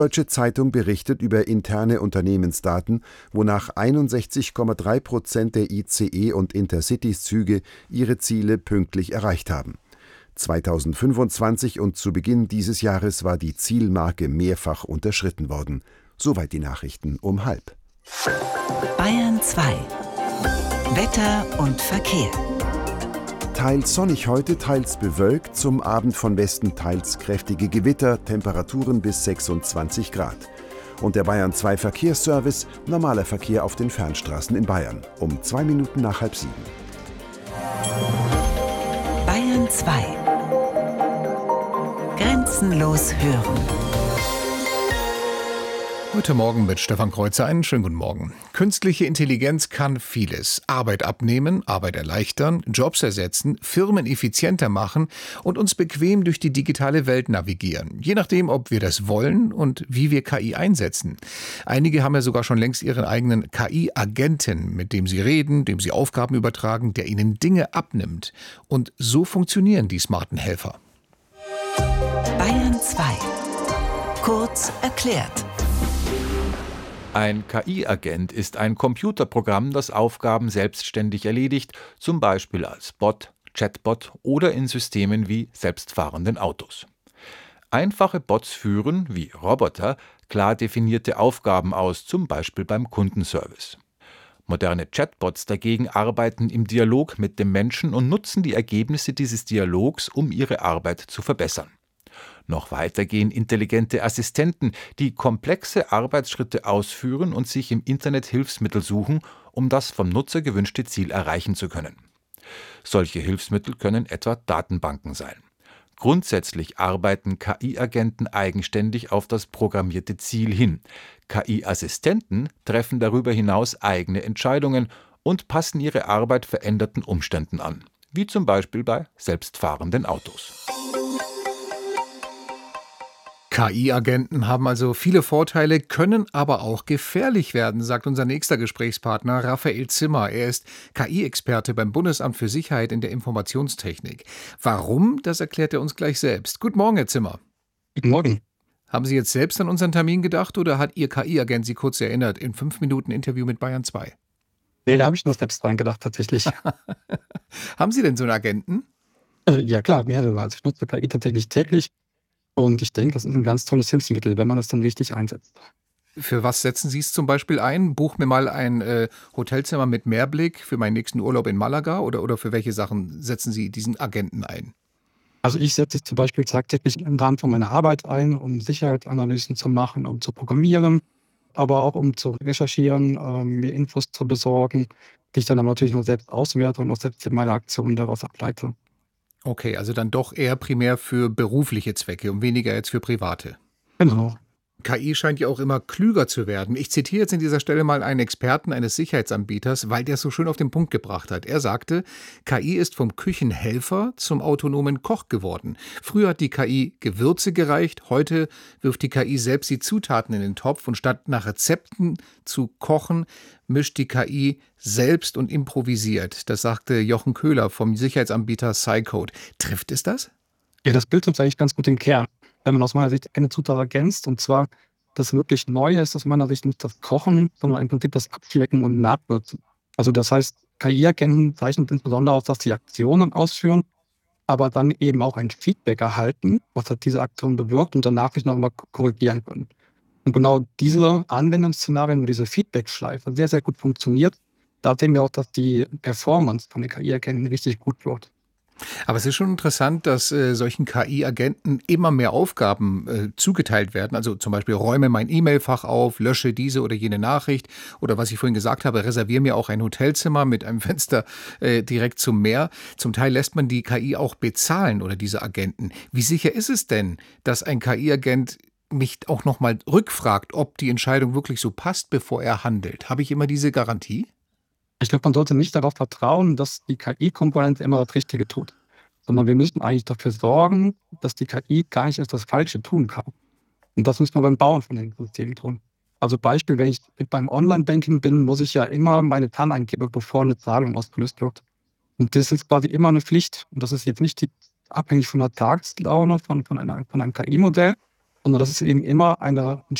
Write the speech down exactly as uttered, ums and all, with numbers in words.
Deutsche Zeitung berichtet über interne Unternehmensdaten, wonach einundsechzig Komma drei Prozent der I C E- und Intercities-Züge ihre Ziele pünktlich erreicht haben. zweitausendfünfundzwanzig und zu Beginn dieses Jahres war die Zielmarke mehrfach unterschritten worden. Soweit die Nachrichten um halb. Bayern zwei. Wetter und Verkehr. Teils sonnig heute, teils bewölkt, zum Abend von Westen teils kräftige Gewitter, Temperaturen bis sechsundzwanzig Grad. Und der Bayern zwei Verkehrsservice, normaler Verkehr auf den Fernstraßen in Bayern, um zwei Minuten nach halb sieben. Bayern zwei. Grenzenlos hören. Heute Morgen mit Stefan Kreuzer. Einen schönen guten Morgen. Künstliche Intelligenz kann vieles. Arbeit abnehmen, Arbeit erleichtern, Jobs ersetzen, Firmen effizienter machen und uns bequem durch die digitale Welt navigieren. Je nachdem, ob wir das wollen und wie wir K I einsetzen. Einige haben ja sogar schon längst ihren eigenen K I-Agenten, mit dem sie reden, dem sie Aufgaben übertragen, der ihnen Dinge abnimmt. Und so funktionieren die smarten Helfer. Bayern zwei. Kurz erklärt. Ein K I-Agent ist ein Computerprogramm, das Aufgaben selbstständig erledigt, zum Beispiel als Bot, Chatbot oder in Systemen wie selbstfahrenden Autos. Einfache Bots führen, wie Roboter, klar definierte Aufgaben aus, zum Beispiel beim Kundenservice. Moderne Chatbots dagegen arbeiten im Dialog mit dem Menschen und nutzen die Ergebnisse dieses Dialogs, um ihre Arbeit zu verbessern. Noch weiter gehen intelligente Assistenten, die komplexe Arbeitsschritte ausführen und sich im Internet Hilfsmittel suchen, um das vom Nutzer gewünschte Ziel erreichen zu können. Solche Hilfsmittel können etwa Datenbanken sein. Grundsätzlich arbeiten K I-Agenten eigenständig auf das programmierte Ziel hin. K I-Assistenten treffen darüber hinaus eigene Entscheidungen und passen ihre Arbeit veränderten Umständen an, wie zum Beispiel bei selbstfahrenden Autos. K I-Agenten haben also viele Vorteile, können aber auch gefährlich werden, sagt unser nächster Gesprächspartner Raphael Zimmer. Er ist K I-Experte beim Bundesamt für Sicherheit in der Informationstechnik. Warum, das erklärt er uns gleich selbst. Guten Morgen, Herr Zimmer. Guten Morgen. Haben Sie jetzt selbst an unseren Termin gedacht oder hat Ihr K I-Agent Sie kurz erinnert in fünf Minuten Interview mit Bayern zwei? Nee, da habe ich nur selbst dran gedacht, tatsächlich. Haben Sie denn so einen Agenten? Äh, ja klar, mehrere. Also ich nutze K I tatsächlich täglich. Und ich denke, das ist ein ganz tolles Hilfsmittel, wenn man das dann richtig einsetzt. Für was setzen Sie es zum Beispiel ein? Buch mir mal ein äh, Hotelzimmer mit Meerblick für meinen nächsten Urlaub in Malaga oder, oder für welche Sachen setzen Sie diesen Agenten ein? Also ich setze es zum Beispiel tagtäglich im Rahmen von meiner Arbeit ein, um Sicherheitsanalysen zu machen, um zu programmieren, aber auch um zu recherchieren, ähm, mir Infos zu besorgen, die ich dann aber natürlich nur selbst auswerte und auch selbst meine Aktionen daraus ableite. Okay, also dann doch eher primär für berufliche Zwecke und weniger jetzt für private. Genau. K I scheint ja auch immer klüger zu werden. Ich zitiere jetzt an dieser Stelle mal einen Experten eines Sicherheitsanbieters, weil der es so schön auf den Punkt gebracht hat. Er sagte, K I ist vom Küchenhelfer zum autonomen Koch geworden. Früher hat die K I Gewürze gereicht, heute wirft die K I selbst die Zutaten in den Topf und statt nach Rezepten zu kochen, mischt die K I selbst und improvisiert. Das sagte Jochen Köhler vom Sicherheitsanbieter Cycode. Trifft es das? Ja, das Bild uns eigentlich ganz gut den Kern, wenn man aus meiner Sicht eine Zutat ergänzt. Und zwar, das wirklich Neue ist aus meiner Sicht nicht das Kochen, sondern im Prinzip das Abschlecken und Nachwürzen. Also das heißt, K I-Agenten zeichnen insbesondere aus, dass sie Aktionen ausführen, aber dann eben auch ein Feedback erhalten, was hat diese Aktion bewirkt und danach sich nochmal korrigieren können. Und genau diese Anwendungsszenarien und diese Feedback-Schleife sehr, sehr gut funktioniert. Da sehen wir auch, dass die Performance von den K I-Agenten richtig gut wird. Aber es ist schon interessant, dass äh, solchen K I-Agenten immer mehr Aufgaben äh, zugeteilt werden. Also zum Beispiel räume mein E-Mail-Fach auf, lösche diese oder jene Nachricht. Oder was ich vorhin gesagt habe, reserviere mir auch ein Hotelzimmer mit einem Fenster äh, direkt zum Meer. Zum Teil lässt man die K I auch bezahlen oder diese Agenten. Wie sicher ist es denn, dass ein K I-Agent mich auch nochmal rückfragt, ob die Entscheidung wirklich so passt, bevor er handelt? Habe ich immer diese Garantie? Ich glaube, man sollte nicht darauf vertrauen, dass die K I-Komponente immer das Richtige tut, sondern wir müssen eigentlich dafür sorgen, dass die K I gar nicht erst das Falsche tun kann. Und das müssen wir beim Bauen von den Systemen tun. Also Beispiel, wenn ich beim Online-Banking bin, muss ich ja immer meine P A N eingeben, bevor eine Zahlung ausgelöst wird. Und das ist quasi immer eine Pflicht. Und das ist jetzt nicht die, abhängig von der Tageslaune von, von, einer, von einem K I-Modell, sondern das ist eben immer eine